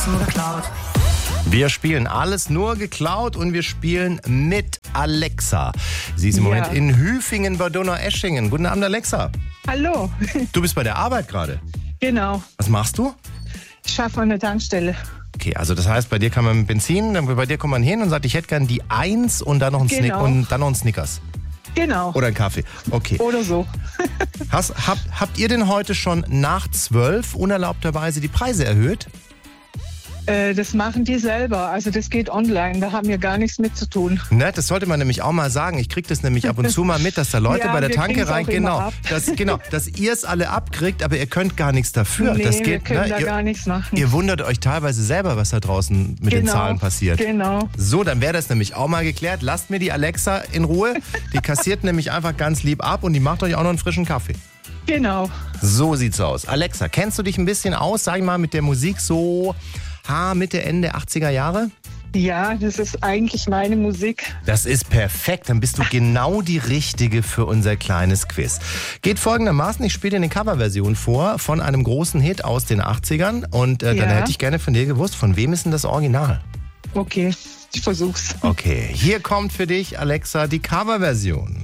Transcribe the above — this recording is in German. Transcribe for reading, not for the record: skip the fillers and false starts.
nur geklaut. Wir spielen alles nur geklaut und wir spielen mit Alexa. Sie ist im Moment in Hüfingen bei Donaueschingen. Guten Abend, Alexa. Hallo. Du bist bei der Arbeit gerade. Genau. Was machst du? Ich schaffe an der Tankstelle. Okay, also das heißt, bei dir kann man mit Benzin, bei dir kommt man hin und sagt, ich hätte gern die 1 und dann noch ein und dann noch ein Snickers. Genau. Oder ein Kaffee. Okay. Oder so. Habt ihr denn heute schon nach 12 unerlaubterweise die Preise erhöht? Das machen die selber. Also das geht online. Da haben wir gar nichts mit zu tun. Ne, das sollte man nämlich auch mal sagen. Ich kriege das nämlich ab und zu mal mit, dass da Leute bei der Tanke rein, dass ihr es alle abkriegt, aber ihr könnt gar nichts dafür. Nee, das geht, wir können da gar nichts machen. Ihr wundert euch teilweise selber, was da draußen mit den Zahlen passiert. Genau. So, dann wäre das nämlich auch mal geklärt. Lasst mir die Alexa in Ruhe. Die kassiert nämlich einfach ganz lieb ab und die macht euch auch noch einen frischen Kaffee. Genau. So sieht's aus. Alexa, kennst du dich ein bisschen aus, sag ich mal, mit der Musik so Mitte, Ende 80er Jahre? Ja, das ist eigentlich meine Musik. Das ist perfekt, dann bist du genau die Richtige für unser kleines Quiz. Geht folgendermaßen, ich spiele dir eine Coverversion vor von einem großen Hit aus den 80ern und dann hätte ich gerne von dir gewusst, von wem ist denn das Original? Okay, ich versuch's. Okay, hier kommt für dich, Alexa, die Coverversion.